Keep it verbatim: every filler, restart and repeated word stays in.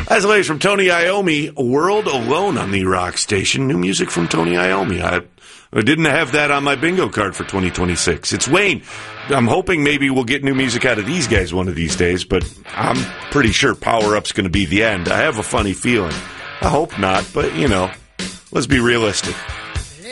That's the latest from Tony Iommi, World Alone on the Rock Station. New music from Tony Iommi. I, I didn't have that on my bingo card for twenty twenty-six. It's Wayne. I'm hoping maybe we'll get new music out of these guys one of these days, but I'm pretty sure Power Up's going to be the end. I have a funny feeling. I hope not, but, you know, let's be realistic.